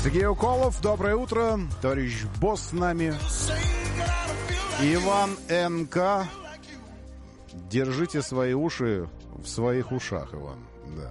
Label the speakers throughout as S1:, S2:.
S1: Сергей Уколов, доброе утро. Товарищ босс с нами. Иван НК. Держите свои уши в своих ушах, Иван. Да.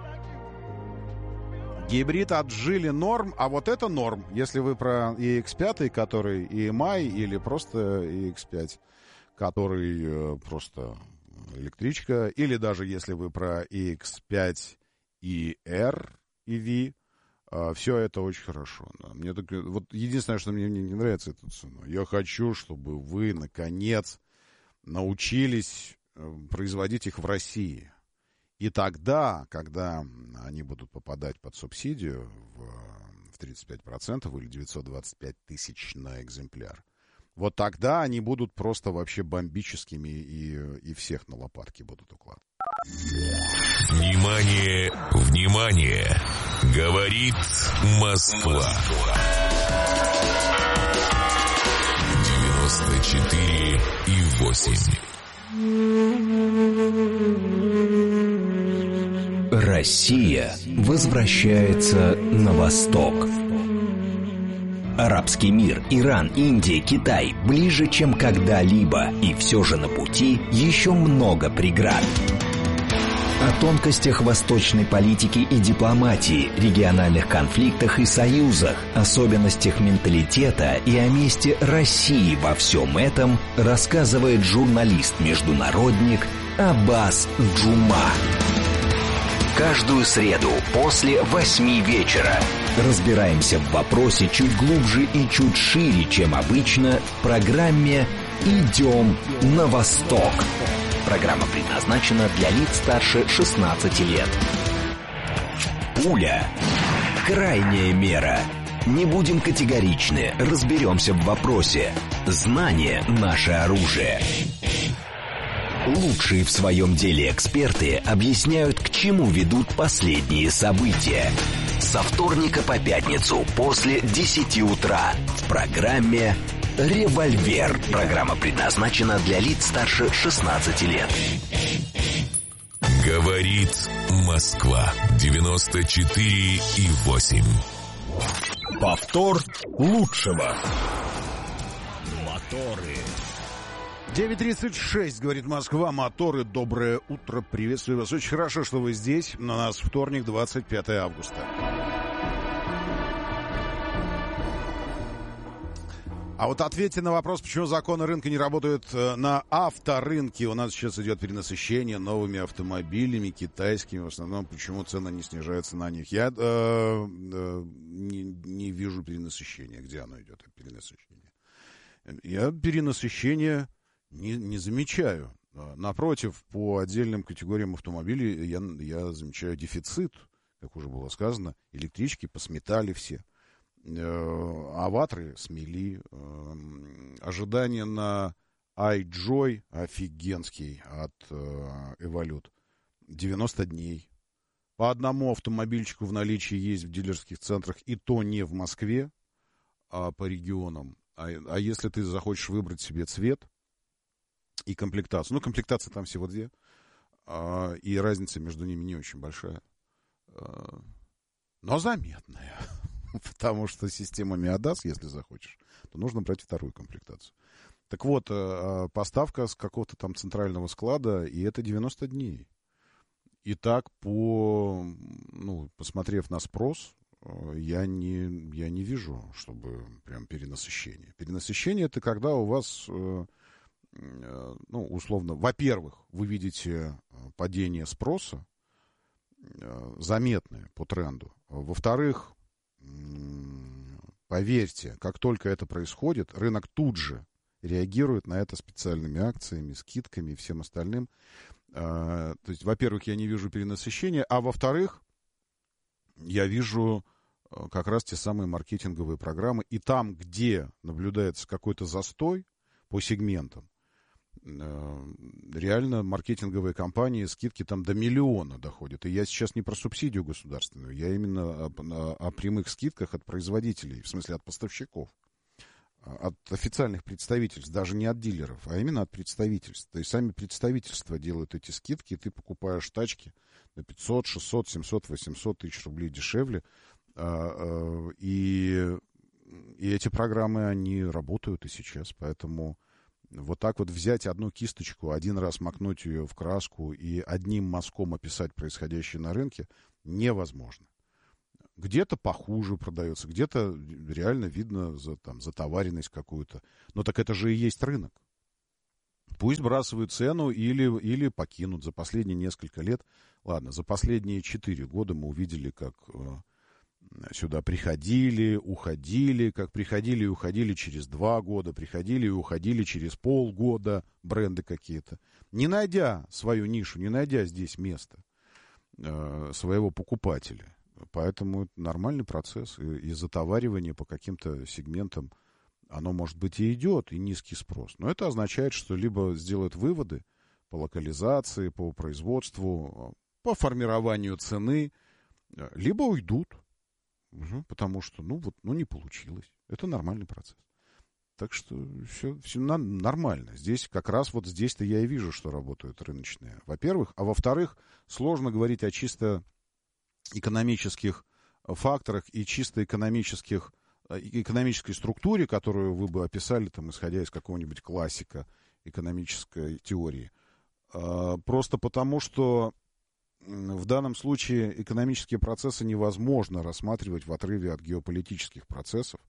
S1: Гибрид от Geely норм, а вот это норм. Если вы про EX5, который EMI, или просто EX5, который просто электричка, или даже если вы про EX5 ER, EV, все это очень хорошо. Да. Мне так, вот единственное, что мне не нравится, это цена. Я хочу, чтобы вы, наконец, научились производить их в России. И тогда, когда они будут попадать под субсидию в 35% или 925 тысяч на экземпляр, вот тогда они будут просто вообще бомбическими и всех на лопатки будут укладывать.
S2: Внимание, внимание! Говорит Москва. 94,8.
S3: Россия возвращается на восток. Арабский мир, Иран, Индия, Китай ближе, чем когда-либо, и все же на пути еще много преград. О тонкостях восточной политики и дипломатии, региональных конфликтах и союзах, особенностях менталитета и о месте России во всем этом рассказывает журналист-международник Аббас Джума. Каждую среду после 8 вечера разбираемся в вопросе чуть глубже и чуть шире, чем обычно, в программе «Идем на восток». Программа предназначена для лиц старше 16 лет. Пуля. Крайняя мера. Не будем категоричны, разберемся в вопросе. Знание – наше оружие. Лучшие в своем деле эксперты объясняют, к чему ведут последние события. Со вторника по пятницу после 10 утра в программе «Револьвер». Программа предназначена для лиц старше 16 лет.
S2: Говорит Москва. 94,8.
S3: Повтор лучшего. Моторы.
S1: 9:36, говорит Москва, моторы, доброе утро, приветствую вас. Очень хорошо, что вы здесь, у нас вторник, 25 августа. А вот ответьте на вопрос, почему законы рынка не работают на авторынке. У нас сейчас идет перенасыщение новыми автомобилями, китайскими в основном. Почему цены не снижаются на них? Я не вижу перенасыщения. Где оно идет, это перенасыщение? Я перенасыщение не замечаю. Напротив, по отдельным категориям автомобилей я замечаю дефицит, как уже было сказано. Электрички посметали все. Аватры смели. Ожидания на iJoy офигенский от Evolute. 90 дней. По одному автомобильчику в наличии есть в дилерских центрах, и то не в Москве, а по регионам. А если ты захочешь выбрать себе цвет и комплектацию, ну, комплектация там всего 2, и разница между ними не очень большая, но заметная. Потому что система Miadas, если захочешь, то нужно брать вторую комплектацию. Так вот, поставка с какого-то там центрального склада, и это 90 дней. И так, посмотрев на спрос, я не вижу, чтобы прям перенасыщение. Перенасыщение — это когда у вас, условно, во-первых, вы видите падение спроса, заметное по тренду. Во-вторых, поверьте, как только это происходит, рынок тут же реагирует на это специальными акциями, скидками и всем остальным. То есть, во-первых, я не вижу перенасыщения, а во-вторых, я вижу как раз те самые маркетинговые программы. И там, где наблюдается какой-то застой по сегментам, реально маркетинговые компании, скидки там до 1 миллиона доходят. И я сейчас не про субсидию государственную, я именно о прямых скидках от производителей, в смысле от поставщиков, от официальных представительств, даже не от дилеров, а именно от представительств. То есть сами представительства делают эти скидки, и ты покупаешь тачки на 500, 600, 700, 800 тысяч рублей дешевле И эти программы, они работают и сейчас, поэтому вот так вот взять одну кисточку, один раз макнуть ее в краску и одним мазком описать происходящее на рынке невозможно. Где-то похуже продается, где-то реально видно затоваренность какую-то. Но так это же и есть рынок. Пусть сбрасывают цену или покинут. За последние несколько лет, ладно, за последние 4 года мы увидели, как сюда приходили, уходили, как приходили и уходили через 2 года, приходили и уходили через полгода бренды какие-то. Не найдя свою нишу, не найдя здесь места своего покупателя. Поэтому это нормальный процесс. И затоваривание по каким-то сегментам, оно, может быть, и идет, и низкий спрос. Но это означает, что либо сделают выводы по локализации, по производству, по формированию цены, либо уйдут. Потому что, не получилось. Это нормальный процесс. Так что все нормально. Здесь как раз вот здесь-то я и вижу, что работают рыночные. Во-первых. А во-вторых, сложно говорить о чисто экономических факторах и чисто экономической структуре, которую вы бы описали, исходя из какого-нибудь классика экономической теории. Просто потому, что в данном случае экономические процессы невозможно рассматривать в отрыве от геополитических процессов,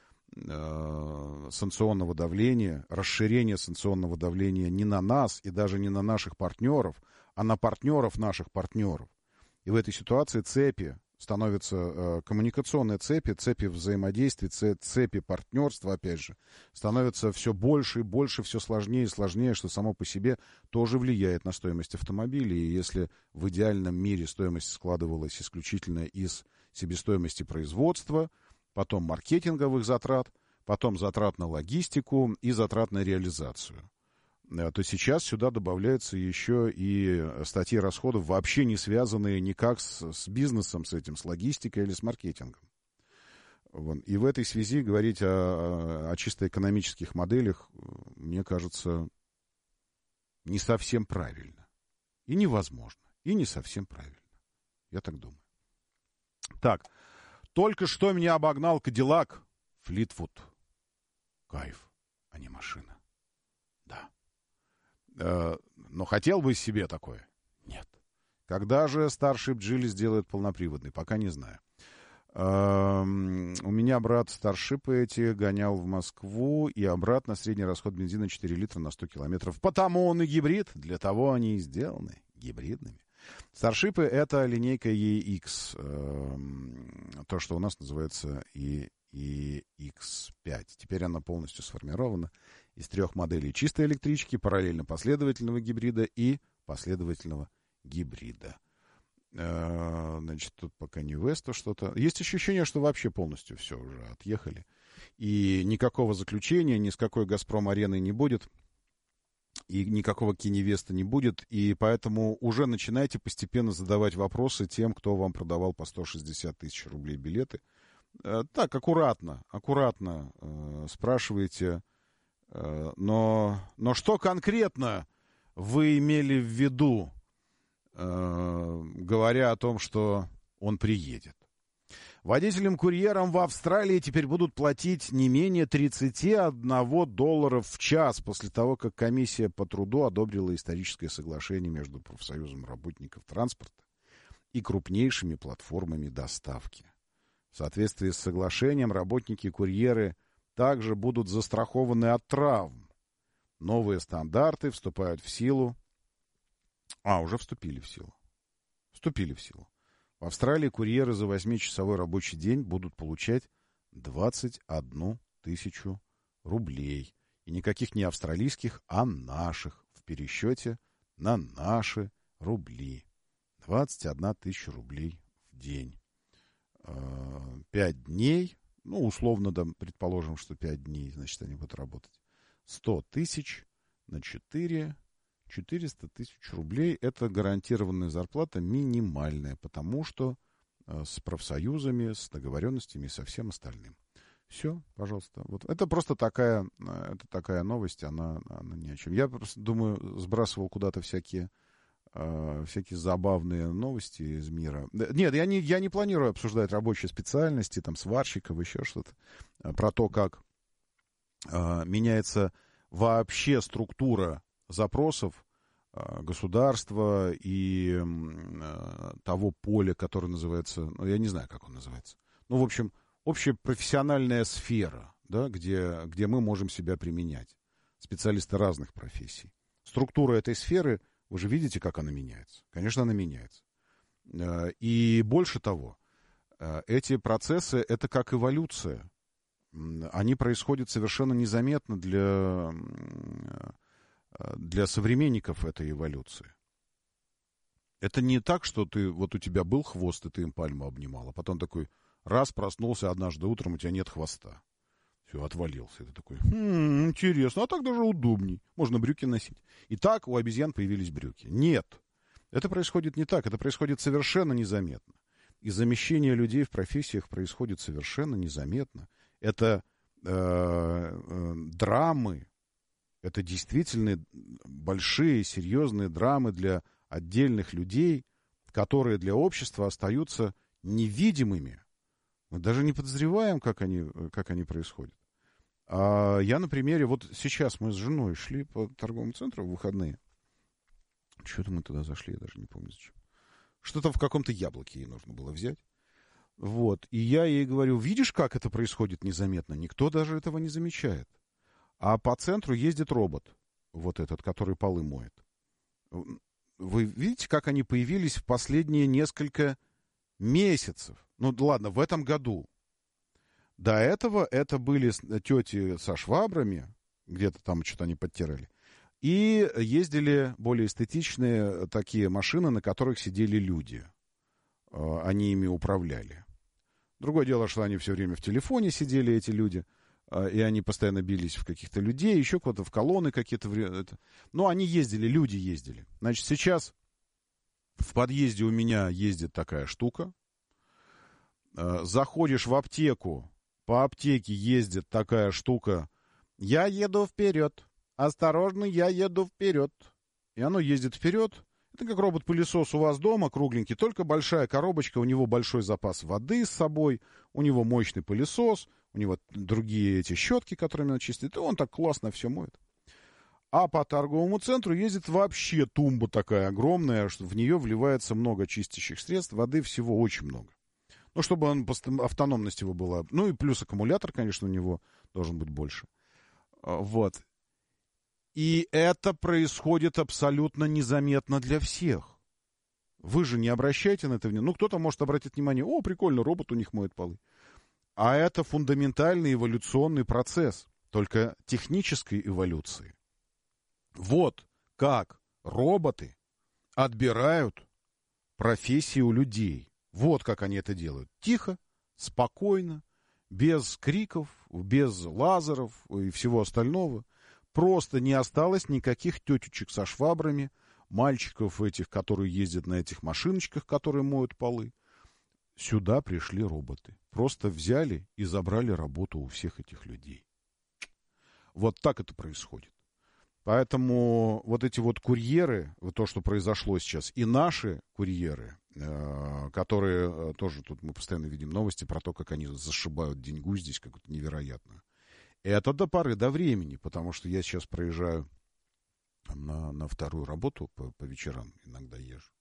S1: санкционного давления, расширения санкционного давления не на нас и даже не на наших партнеров, а на партнеров наших партнеров. И в этой ситуации цепи становятся, коммуникационные цепи взаимодействия, цепи партнерства, опять же, становятся все больше и больше, все сложнее и сложнее, что само по себе тоже влияет на стоимость автомобилей. И если в идеальном мире стоимость складывалась исключительно из себестоимости производства, потом маркетинговых затрат, потом затрат на логистику и затрат на реализацию, то сейчас сюда добавляются еще и статьи расходов, вообще не связанные никак с бизнесом, с логистикой или с маркетингом. И в этой связи говорить о чисто экономических моделях, мне кажется, не совсем правильно. И невозможно. И не совсем правильно. Я так думаю. Так, только что меня обогнал Кадиллак Флитвуд. Кайф, а не машина. Да. Но хотел бы себе такое? Нет. Когда же Starship Geely сделает полноприводный? Пока не знаю. У меня брат Starship эти гонял в Москву и обратно. Средний расход бензина 4 литра на 100 километров. Потому он и гибрид. Для того они и сделаны гибридными. Старшипы — это линейка EX. То, что у нас называется EX5. Теперь она полностью сформирована из 3 моделей чистой электрички, параллельно последовательного гибрида и последовательного гибрида. Значит, тут пока не Веста что-то. Есть ощущение, что вообще полностью все уже отъехали. И никакого заключения ни с какой «Газпром-ареной» не будет. И никакого Киневеста не будет. И поэтому уже начинайте постепенно задавать вопросы тем, кто вам продавал по 160 тысяч рублей билеты. Так, аккуратно спрашивайте. Но что конкретно вы имели в виду, говоря о том, что он приедет? Водителям-курьерам в Австралии теперь будут платить не менее $31 в час после того, как комиссия по труду одобрила историческое соглашение между профсоюзом работников транспорта и крупнейшими платформами доставки. В соответствии с соглашением работники-курьеры также будут застрахованы от травм. Новые стандарты вступают в силу. Уже вступили в силу. В Австралии курьеры за 8-часовой рабочий день будут получать 21 тысячу рублей. И никаких не австралийских, а наших в пересчете на наши рубли. 21 тысяча рублей в день. 5 дней, условно, предположим, что 5 дней, значит, они будут работать. 100 тысяч на 4, 400 тысяч рублей — это гарантированная зарплата минимальная, потому что с профсоюзами, с договоренностями и со всем остальным. Все, пожалуйста. Вот. Это просто такая новость, она ни о чем. Я просто думаю, сбрасывал куда-то всякие всякие забавные новости из мира. Нет, я не планирую обсуждать рабочие специальности, там, сварщиков, еще что-то. Про то, как меняется вообще структура запросов государства и того поля, которое называется, ну, я не знаю, как он называется. Ну, в общем, общепрофессиональная сфера, да, где мы можем себя применять. Специалисты разных профессий. Структура этой сферы, вы же видите, как она меняется. Конечно, она меняется. И больше того, эти процессы — это как эволюция. Они происходят совершенно незаметно для современников этой эволюции. Это не так, что вот у тебя был хвост, и ты им пальму обнимал, а потом такой раз проснулся однажды утром, у тебя нет хвоста. Все, отвалился. Это такой, интересно, а так даже удобней. Можно брюки носить. И так у обезьян появились брюки. Нет, это происходит не так, это происходит совершенно незаметно. И замещение людей в профессиях происходит совершенно незаметно. Это драмы, это действительно большие, серьезные драмы для отдельных людей, которые для общества остаются невидимыми. Мы даже не подозреваем, как они происходят. Я на примере, вот сейчас мы с женой шли по торговому центру в выходные. Что-то мы туда зашли, я даже не помню зачем. Что-то в каком-то яблоке ей нужно было взять. Вот. И я ей говорю, видишь, как это происходит незаметно? Никто даже этого не замечает. А по центру ездит робот, вот этот, который полы моет. Вы видите, как они появились в последние несколько месяцев? Ну, ладно, в этом году. До этого это были тети со швабрами, где-то там что-то они подтирали. И ездили более эстетичные такие машины, на которых сидели люди. Они ими управляли. Другое дело, что они все время в телефоне сидели, эти люди, и они постоянно бились в каких-то людей, еще кого-то в колонны какие-то. Но они ездили, люди ездили. Значит, сейчас в подъезде у меня ездит такая штука. Заходишь в аптеку, по аптеке ездит такая штука. Я еду вперед. Осторожно, я еду вперед. И оно ездит вперед. Это как робот-пылесос у вас дома, кругленький, только большая коробочка, у него большой запас воды с собой, у него мощный пылесос, у него другие эти щетки, которыми он чистит, и он так классно все моет. А по торговому центру ездит вообще тумба такая огромная, что в нее вливается много чистящих средств, воды всего очень много. Ну, чтобы автономность его была. Ну, и плюс аккумулятор, конечно, у него должен быть больше. Вот. И это происходит абсолютно незаметно для всех. Вы же не обращаете на это внимание. Ну, кто-то может обратить внимание, о, прикольно, робот у них моет полы. А это фундаментальный эволюционный процесс, только технической эволюции. Вот как роботы отбирают профессии у людей. Вот как они это делают. Тихо, спокойно, без криков, без лазеров и всего остального. Просто не осталось никаких тетючек со швабрами, мальчиков этих, которые ездят на этих машиночках, которые моют полы. Сюда пришли роботы. Просто взяли и забрали работу у всех этих людей. Вот так это происходит. Поэтому вот эти вот курьеры, вот то, что произошло сейчас, и наши курьеры, которые тоже тут мы постоянно видим новости про то, как они зашибают деньгу здесь, какую-то невероятную. Это до поры до времени, потому что я сейчас проезжаю на вторую работу по вечерам, иногда езжу.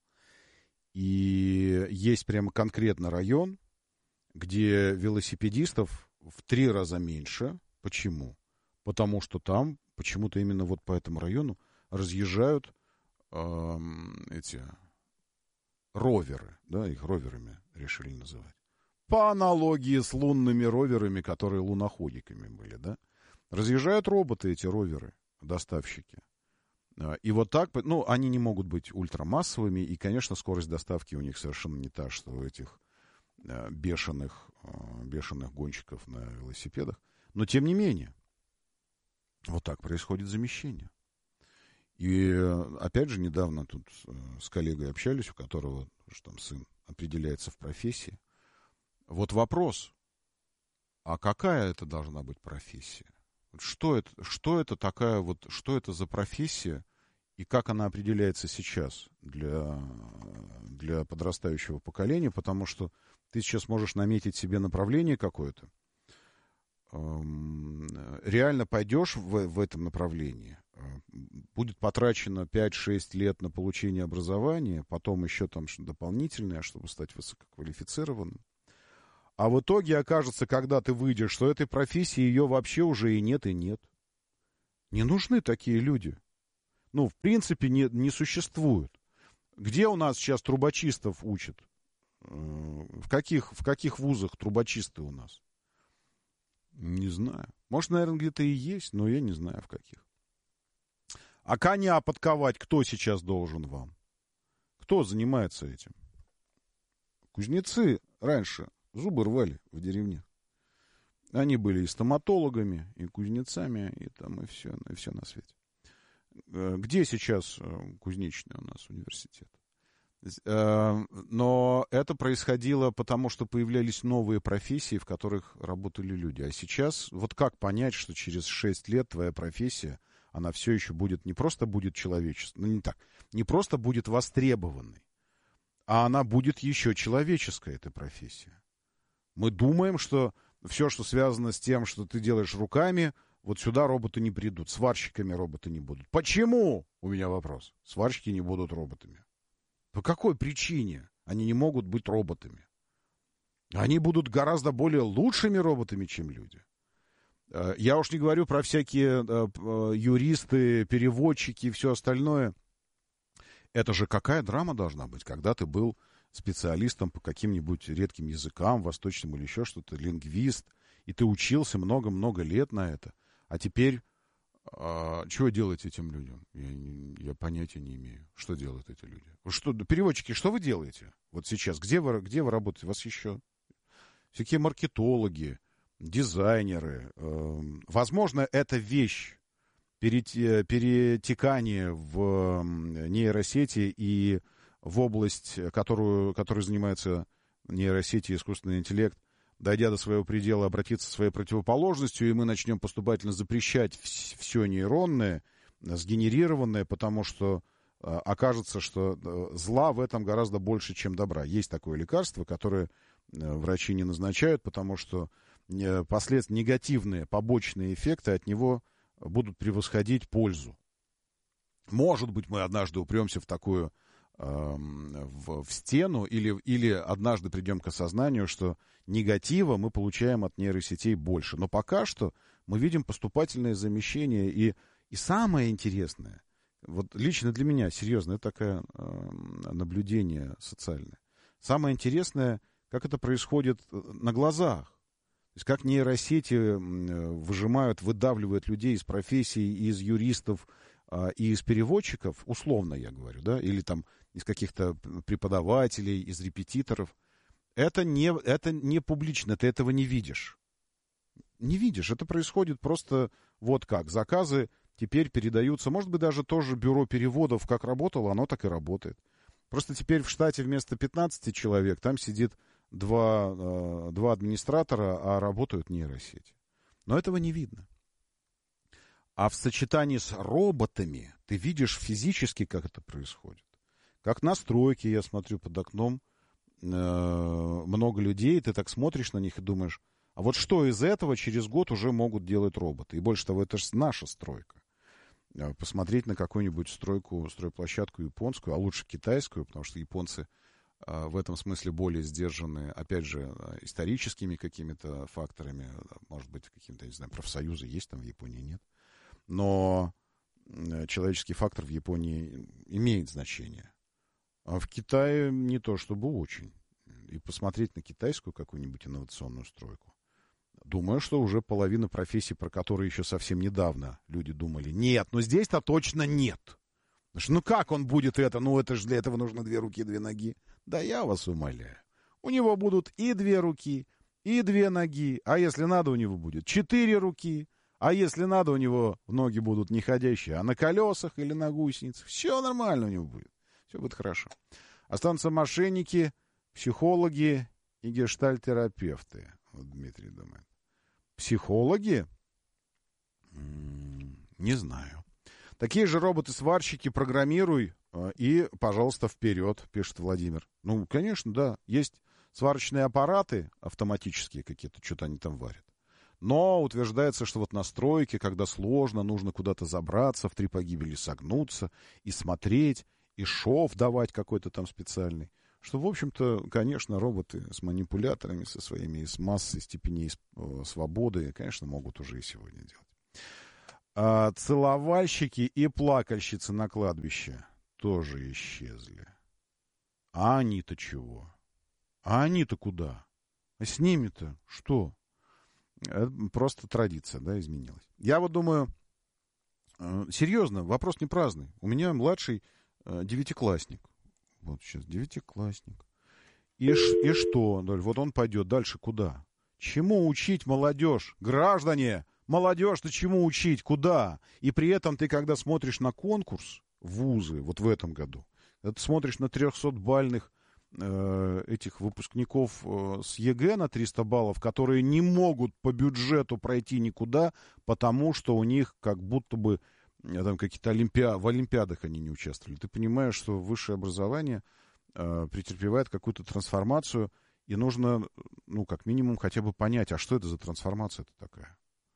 S1: И есть прямо конкретно район, где велосипедистов в 3 раза меньше. Почему? Потому что там почему-то именно вот по этому району разъезжают эти роверы, да, их роверами решили называть. По аналогии с лунными роверами, которые луноходиками были, да. Разъезжают роботы, эти роверы, доставщики. И вот так, ну, они не могут быть ультрамассовыми, и, конечно, скорость доставки у них совершенно не та, что у этих бешеных гонщиков на велосипедах. Но, тем не менее, вот так происходит замещение. И, опять же, недавно тут с коллегой общались, у которого там сын определяется в профессии. Вот вопрос, а какая это должна быть профессия? Что это такая вот, что это за профессия и как она определяется сейчас для подрастающего поколения, потому что ты сейчас можешь наметить себе направление какое-то, реально пойдешь в этом направлении, будет потрачено 5-6 лет на получение образования, потом еще там дополнительное, чтобы стать высококвалифицированным. А в итоге окажется, когда ты выйдешь, что этой профессии ее вообще уже и нет, и нет. Не нужны такие люди. Ну, в принципе, не существуют. Где у нас сейчас трубочистов учат? В каких вузах трубочисты у нас? Не знаю. Может, наверное, где-то и есть, но я не знаю, в каких. А коня подковать кто сейчас должен вам? Кто занимается этим? Кузнецы раньше зубы рвали в деревне. Они были и стоматологами, и кузнецами, и там, и все на свете. Где сейчас кузнечный у нас университет? Но это происходило потому, что появлялись новые профессии, в которых работали люди. А сейчас, вот как понять, что через 6 лет твоя профессия, она все еще будет, не просто будет человеческой, ну не так, не просто будет востребованной, а она будет еще человеческой, эта профессия. Мы думаем, что все, что связано с тем, что ты делаешь руками, вот сюда роботы не придут, сварщиками роботы не будут. Почему? У меня вопрос. Сварщики не будут роботами. По какой причине они не могут быть роботами? Они будут гораздо более лучшими роботами, чем люди. Я уж не говорю про всякие юристы, переводчики и все остальное. Это же какая драма должна быть, когда ты был специалистом по каким-нибудь редким языкам, восточным или еще что-то, лингвист, и ты учился много-много лет на это. А теперь, чего делать этим людям? Я понятия не имею, что делают эти люди. Что, переводчики, что вы делаете вот сейчас? Где вы работаете? У вас еще всякие маркетологи, дизайнеры. Возможно, эта вещь, перетекание в нейросети и в область, которой занимается нейросети и искусственный интеллект, дойдя до своего предела, обратиться со своей противоположностью, и мы начнем поступательно запрещать все нейронное, сгенерированное, потому что окажется, что зла в этом гораздо больше, чем добра. Есть такое лекарство, которое врачи не назначают, потому что последствия, негативные побочные эффекты от него будут превосходить пользу. Может быть, мы однажды упремся в такую в стену или однажды придем к осознанию, что негатива мы получаем от нейросетей больше. Но пока что мы видим поступательное замещение. И самое интересное, вот лично для меня, серьезно, это такое наблюдение социальное. Самое интересное, как это происходит на глазах. То есть как нейросети выдавливают людей из профессий, из юристов и из переводчиков, условно я говорю, да, или там из каких-то преподавателей, из репетиторов. Это не публично, ты этого не видишь. Не видишь, это происходит просто вот как. Заказы теперь передаются, может быть, даже тоже бюро переводов, как работало, оно так и работает. Просто теперь в штате вместо 15 человек там сидит два администратора, а работают нейросети. Но этого не видно. А в сочетании с роботами ты видишь физически, как это происходит. Как на стройке, я смотрю под окном, много людей, ты так смотришь на них и думаешь, а вот что из этого через год уже могут делать роботы? И больше того, это же наша стройка. Посмотреть на какую-нибудь стройплощадку японскую, а лучше китайскую, потому что японцы в этом смысле более сдержаны, опять же, историческими какими-то факторами, может быть, каким-то, не знаю, профсоюзы есть там в Японии, нет. Но человеческий фактор в Японии имеет значение. А в Китае не то чтобы очень. И посмотреть на китайскую какую-нибудь инновационную стройку. Думаю, что уже половина профессий, про которые еще совсем недавно люди думали, нет, но здесь-то точно нет. Потому что, ну как он будет это? Ну это же для этого нужно 2 руки, 2 ноги. Да я вас умоляю. У него будут и 2 руки, и 2 ноги. А если надо, у него будет 4 руки. А если надо, у него ноги будут не ходящие, а на колесах или на гусеницах. Все нормально у него будет. Все будет хорошо. Останутся мошенники, психологи и гештальтерапевты. Вот Дмитрий думает. Психологи? Не знаю. Такие же роботы-сварщики программируй и, пожалуйста, вперед, пишет Владимир. Ну, конечно, да, есть сварочные аппараты автоматические какие-то, что-то они там варят. Но утверждается, что вот на стройке, когда сложно, нужно куда-то забраться, в 3 погибели согнуться и смотреть, и шов давать какой-то там специальный. Что, в общем-то, конечно, роботы с манипуляторами, со своими, с массой степеней свободы, конечно, могут уже и сегодня делать. Целовальщики и плакальщицы на кладбище тоже исчезли. А они-то чего? А они-то куда? А с ними-то что? Это просто традиция, да, изменилась. Я вот думаю, серьезно, вопрос не праздный. У меня младший 9-классник. Вот сейчас 9-классник. И что? Вот он пойдет дальше куда? Чему учить молодежь? Граждане, молодежь-то чему учить? Куда? И при этом ты, когда смотришь на конкурс в вузы, вот в этом году, ты смотришь на 300-бальных этих выпускников с ЕГЭ на 300 баллов, которые не могут по бюджету пройти никуда, потому что у них как будто бы там какие-то в олимпиадах они не участвовали. Ты понимаешь, что высшее образование претерпевает какую-то трансформацию, и нужно, ну, как минимум, хотя бы понять, а что это за трансформация-то такая?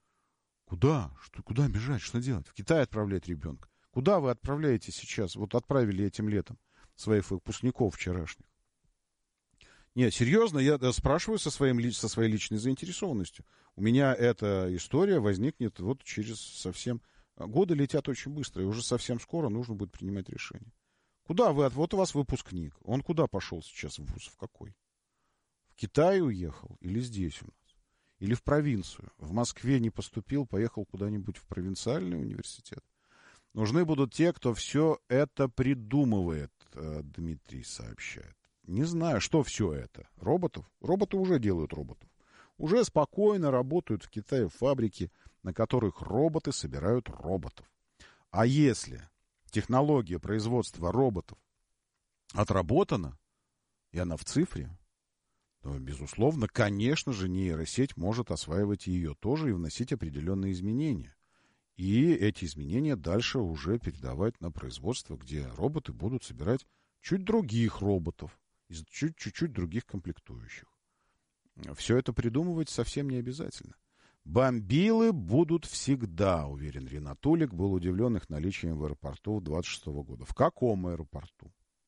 S1: Куда? Куда бежать? Что делать? В Китай отправлять ребенка? Куда вы отправляете сейчас? Вот отправили этим летом своих выпускников вчерашних. Нет, серьезно, я спрашиваю со своей личной заинтересованностью. У меня эта история возникнет вот через совсем... Годы летят очень быстро, и уже совсем скоро нужно будет принимать решение. Куда вы... Вот у вас выпускник. Он куда пошел сейчас в вуз? В какой? В Китай уехал? Или здесь у нас? Или в провинцию? В Москве не поступил, поехал куда-нибудь в провинциальный университет? Нужны будут те, кто все это придумывает, Дмитрий сообщает. Не знаю, что все это. Роботов? Роботы уже делают роботов. Уже спокойно работают в Китае фабрики, на которых роботы собирают роботов. А если технология производства роботов отработана, и она в цифре, то, безусловно, конечно же, нейросеть может осваивать ее тоже и вносить определенные изменения. И эти изменения дальше уже передавать на производство, где роботы будут собирать чуть других роботов, из чуть-чуть других комплектующих. Все это придумывать совсем не обязательно. Бомбилы будут всегда, уверен Ринатулик, был удивлен их наличием в аэропорту 26 года. В каком аэропорту?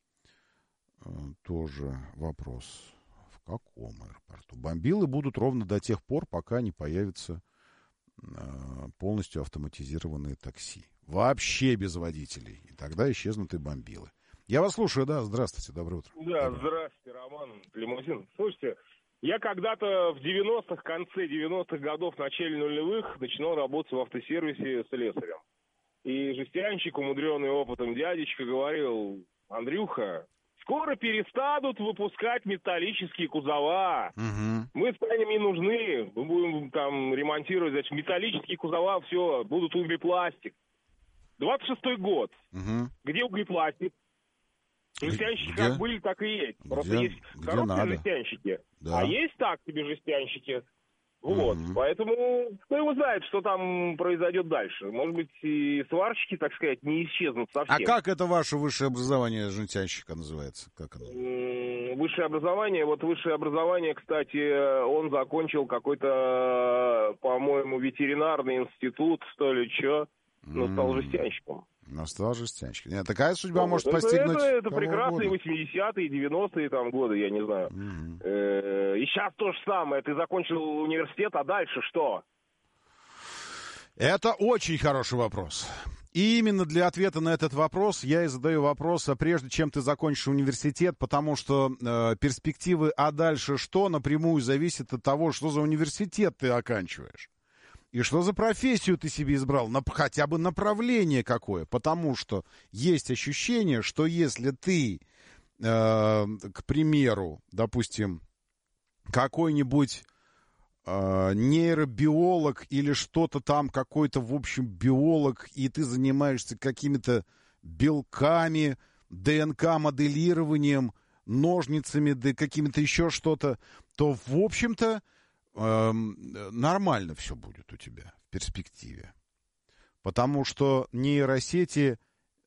S1: Тоже вопрос. В каком аэропорту? Бомбилы будут ровно до тех пор, пока не появятся полностью автоматизированные такси. Вообще без водителей. И тогда исчезнут и бомбилы. Я вас слушаю, да, здравствуйте, доброе утро.
S4: Да, здравствуйте, Роман, Лимузин. Слушайте, я когда-то в 90-х, конце 90-х годов, начале нулевых начинал работать в автосервисе слесарем. И жестянщик, умудренный опытом дядечка, говорил: Андрюха, скоро перестанут выпускать металлические кузова.
S1: Угу.
S4: Мы станем не нужны, мы будем там ремонтировать, значит, металлические кузова, все, будут углепластик. 26-й год.
S1: Угу.
S4: Где углепластик? Жестянщики
S1: где?
S4: как были, так и есть. Просто есть хорошие жестянщики,
S1: да.
S4: А есть так себе жестянщики. Вот, поэтому кто его знает, что там произойдет дальше. Может быть, и сварщики, так сказать, не исчезнут совсем.
S1: А как это ваше высшее образование жестянщика называется? Как оно?
S4: Высшее образование, кстати, он закончил какой-то, по-моему, ветеринарный институт, что ли, что, но стал жестянщиком.
S1: Но стал жестянщиком. Нет, такая судьба может постигнуть.
S4: Это прекрасные 80-е, 90-е там годы, я не знаю. И сейчас то же самое. Ты закончил университет, а дальше что?
S1: Это очень хороший вопрос. И именно для ответа на этот вопрос я и задаю вопрос, а прежде чем ты закончишь университет, потому что перспективы «а дальше что» напрямую зависят от того, что за университет ты оканчиваешь. И что за профессию ты себе избрал, хотя бы направление какое. Потому что есть ощущение, что если ты, к примеру, допустим, какой-нибудь нейробиолог или что-то там, какой-то, в общем, биолог, и ты занимаешься какими-то белками, ДНК-моделированием, ножницами, да какими-то еще что-то, то, в общем-то, нормально все будет у тебя в перспективе. Потому что нейросети,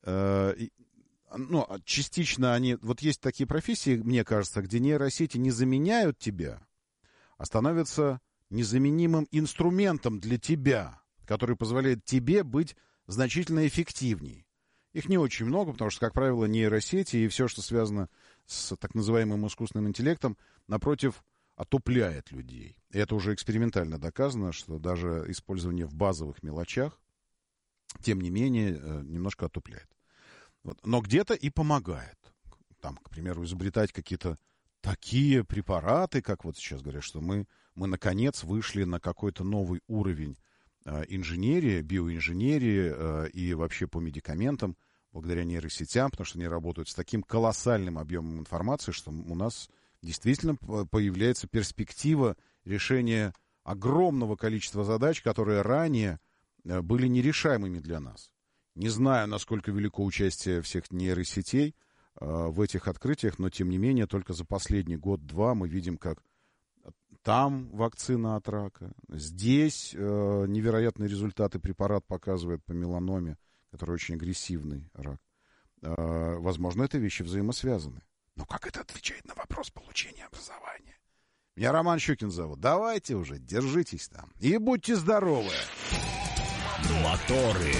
S1: частично они... Вот есть такие профессии, мне кажется, где нейросети не заменяют тебя, а становятся незаменимым инструментом для тебя, который позволяет тебе быть значительно эффективней. Их не очень много, потому что, как правило, нейросети и все, что связано с так называемым искусственным интеллектом, напротив, отупляет людей. И это уже экспериментально доказано, что даже использование в базовых мелочах, тем не менее, немножко отупляет. Вот. Но где-то и помогает. Там, к примеру, изобретать какие-то такие препараты, как вот сейчас говорят, что мы наконец вышли на какой-то новый уровень инженерии, биоинженерии и вообще по медикаментам, благодаря нейросетям, потому что они работают с таким колоссальным объемом информации, что у нас действительно появляется перспектива решения огромного количества задач, которые ранее были нерешаемыми для нас. Не знаю, насколько велико участие всех нейросетей в этих открытиях, но, тем не менее, только за последний год-два мы видим, как там вакцина от рака, здесь невероятные результаты препарат показывает по меланоме, который очень агрессивный рак. Возможно, это вещи взаимосвязаны. Но как это отвечает на вопрос получения образования? Меня Роман Щукин зовут. Давайте уже, держитесь там. И будьте здоровы.
S3: Моторы.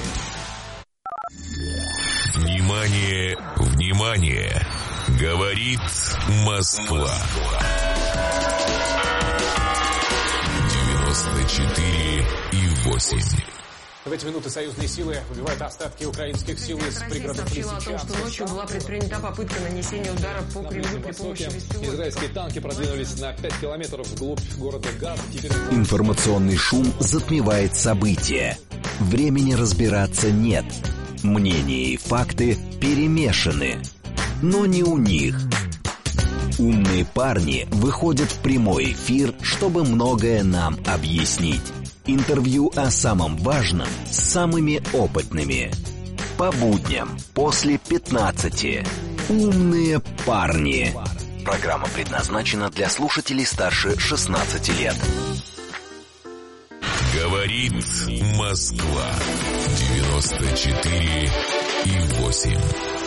S2: Внимание, внимание! Говорит Москва. 94,8.
S5: В эти минуты союзные силы выбивают остатки украинских сил из пригородов
S6: сообщила о том, что ночью была предпринята попытка нанесения удара по Кремлю при помощи беспилотников.
S5: Израильские танки продвинулись на 5 километров вглубь города Газ.
S3: Информационный шум затмевает события. Времени разбираться нет. Мнения и факты перемешаны. Но не у них. Умные парни выходят в прямой эфир, чтобы многое нам объяснить. Интервью о самом важном с самыми опытными. По будням после 15. Умные парни. Программа предназначена для слушателей старше 16 лет.
S2: Говорит Москва. 94,8.